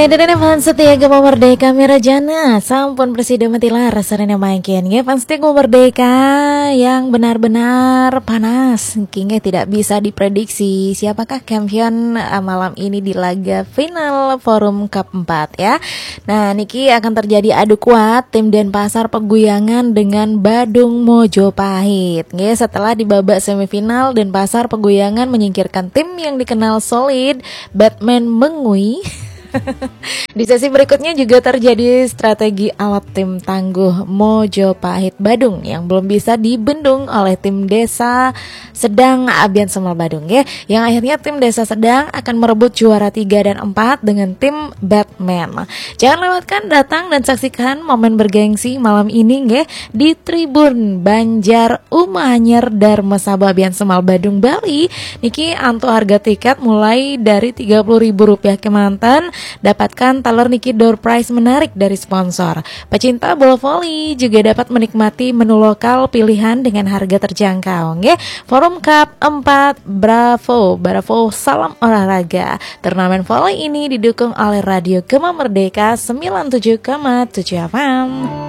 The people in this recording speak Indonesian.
Dan fans setia Gema Merdeka Mirajana sampun presiden matilar sarana maingkeun ge fans setia Gema Merdeka yang benar-benar panas hingga tidak bisa diprediksi siapakah champion malam ini di laga final Forum Cup 4 ya. Nah, niki akan terjadi adu kuat tim Denpasar Peguyangan dengan Badung Mojopahit. Nggih, setelah di babak semifinal Denpasar Peguyangan menyingkirkan tim yang dikenal solid Batman Mengui. Di sesi berikutnya juga terjadi strategi alat tim tangguh Mojopahit Badung yang belum bisa dibendung oleh tim Desa Sedang Abian Semal Badung ya. Yang akhirnya tim Desa Sedang akan merebut juara 3 dan 4 dengan tim Batman. Jangan lewatkan datang dan saksikan momen bergengsi malam ini ya di Tribun Banjar Umanyar Dharma Saba Abian Semal Badung Bali. Niki antu harga tiket mulai dari Rp30.000 kemanten. Dapatkan taler niki door prize menarik dari sponsor. Pecinta bola voli juga dapat menikmati menu lokal pilihan dengan harga terjangkau. Nggih, Forum Cup 4 Bravo salam olahraga. Turnamen voli ini didukung oleh Radio Gema Merdeka 97,7 FM.